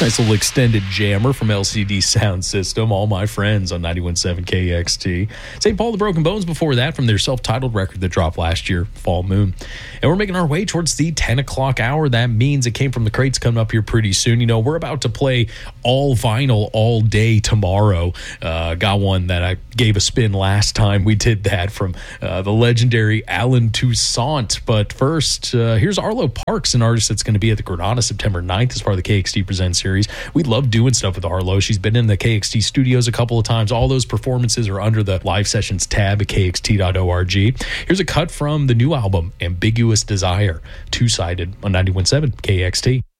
Nice little extended jammer from LCD Sound System, All My Friends on 91.7 KXT. St. Paul the Broken Bones before that from their self-titled record that dropped last year, Fall Moon. And we're making our way towards the 10 o'clock hour. That means It Came From the Crates coming up here pretty soon. You know, we're about to play all vinyl all day tomorrow. Got one that I gave a spin last time we did that from the legendary Alan Toussaint. But first, here's Arlo Parks, an artist that's going to be at the Granada September 9th as part of the KXT Presents series. We love doing stuff with Arlo. She's been in the KXT studios a couple of times. All those performances are under the live sessions tab at kxt.org. Here's a cut from the new album, Ambiguous Desire, two-sided on 91.7 KXT.